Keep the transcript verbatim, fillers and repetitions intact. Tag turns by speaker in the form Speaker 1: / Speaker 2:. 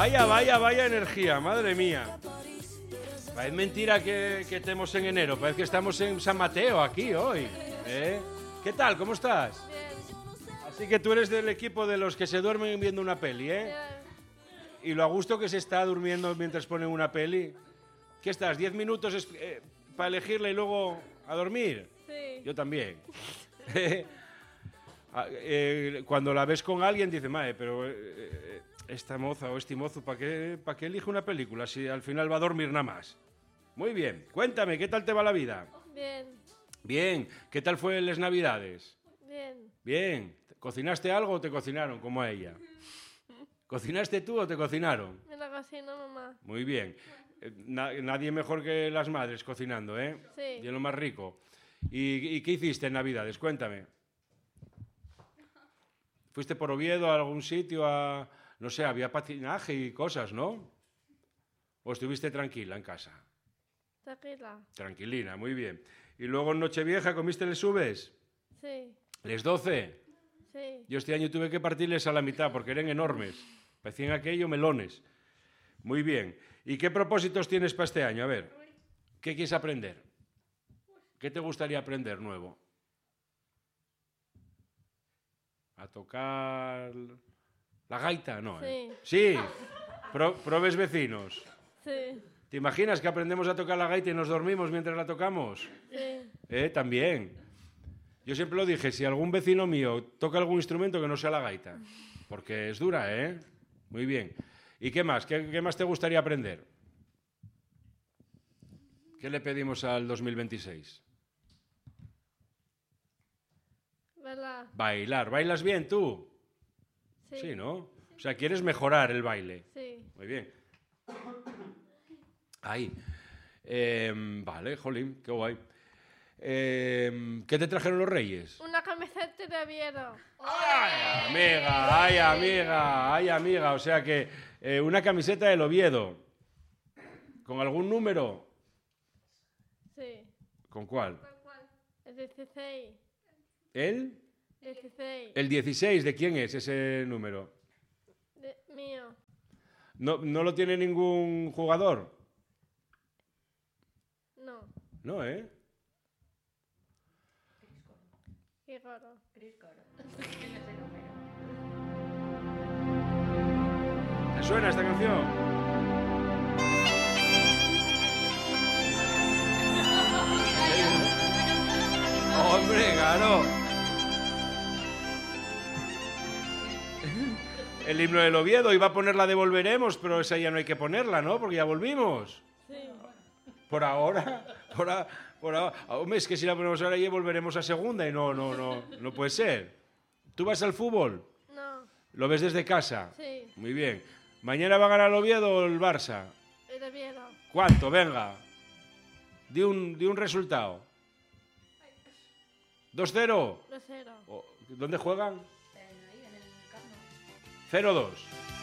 Speaker 1: Vaya, vaya, vaya energía, madre mía. Parece mentira que, que estemos en enero, parece que estamos en San Mateo aquí hoy. ¿Eh? ¿Qué tal? ¿Cómo estás?
Speaker 2: Bien.
Speaker 1: Así que tú eres del equipo de los que se duermen viendo una peli, ¿eh?
Speaker 2: Bien.
Speaker 1: Y lo a gusto que se está durmiendo mientras ponen una peli. ¿Qué estás? ¿Diez minutos eh, para elegirla y luego a dormir?
Speaker 2: Sí.
Speaker 1: Yo también. eh, cuando la ves con alguien dices, madre, pero eh, esta moza o este mozo, ¿para qué, ¿para qué elige una película si al final va a dormir nada más? Muy bien. Cuéntame, ¿qué tal te va la vida?
Speaker 2: Bien.
Speaker 1: Bien. ¿Qué tal fue las Navidades?
Speaker 2: Bien.
Speaker 1: Bien. ¿Cocinaste algo o te cocinaron como a ella? ¿Cocinaste tú o te cocinaron?
Speaker 2: Me la cocina mamá.
Speaker 1: Muy bien. Eh, na- nadie mejor que las madres cocinando, ¿eh?
Speaker 2: Sí.
Speaker 1: Y es lo más rico. ¿Y, y qué hiciste en Navidades? Cuéntame. ¿Fuiste por Oviedo a algún sitio? A, no sé, había patinaje y cosas, ¿no? ¿O estuviste tranquila en casa?
Speaker 2: Tranquila.
Speaker 1: Tranquilina, muy bien. ¿Y luego en Nochevieja comiste les uvas?
Speaker 2: Sí.
Speaker 1: ¿Les doce?
Speaker 2: Sí.
Speaker 1: Yo este año tuve que partirles a la mitad porque eran enormes. Parecían aquello melones. Muy bien. ¿Y qué propósitos tienes para este año? A ver, ¿qué quieres aprender? ¿Qué te gustaría aprender nuevo? ¿A tocar la gaita? No, ¿eh? Sí. Pro- probes vecinos.
Speaker 2: Sí.
Speaker 1: ¿Te imaginas que aprendemos a tocar la gaita y nos dormimos mientras la tocamos?
Speaker 2: Sí.
Speaker 1: ¿Eh? También. Yo siempre lo dije, si algún vecino mío toca algún instrumento que no sea la gaita, porque es dura, ¿eh? Muy bien. ¿Y qué más? ¿Qué, qué más te gustaría aprender? ¿Qué le pedimos al dos mil veintiséis?
Speaker 2: ¿Verdad?
Speaker 1: Bailar. ¿Bailas bien tú?
Speaker 2: Sí.
Speaker 1: Sí, ¿no? O sea, quieres mejorar el baile.
Speaker 2: Sí.
Speaker 1: Muy bien. Ahí. Eh, vale, jolín, qué guay. Eh, ¿Qué te trajeron los reyes?
Speaker 2: Una camiseta de Oviedo.
Speaker 1: ¡Ay, amiga! ¡Ay, amiga! ¡Ay, amiga! O sea que eh, una camiseta del Oviedo. ¿Con algún número?
Speaker 2: Sí.
Speaker 1: ¿Con cuál?
Speaker 2: El dieciséis.
Speaker 1: ¿El?
Speaker 2: dieciséis.
Speaker 1: El dieciséis. ¿De quién es ese número?
Speaker 2: De, mío.
Speaker 1: ¿No, no lo tiene ningún jugador?
Speaker 2: No.
Speaker 1: No, ¿eh?
Speaker 2: Qué raro.
Speaker 1: ¿Te suena esta canción? ¡Hombre, claro! El himno del Oviedo, iba a poner la de Volveremos, pero esa ya no hay que ponerla, ¿no? Porque ya volvimos.
Speaker 2: Sí.
Speaker 1: Por ahora, por, a, por ahora. Hombre, es que si la ponemos ahora ya volveremos a segunda y no, no, no, no puede ser. ¿Tú vas al fútbol?
Speaker 2: No.
Speaker 1: ¿Lo ves desde casa?
Speaker 2: Sí.
Speaker 1: Muy bien. ¿Mañana va a ganar el Oviedo o el Barça?
Speaker 2: El de Oviedo.
Speaker 1: ¿Cuánto? Venga. Di un, di un resultado. ¿dos cero?
Speaker 2: Lo cero.
Speaker 1: ¿Dónde juegan? cero dos.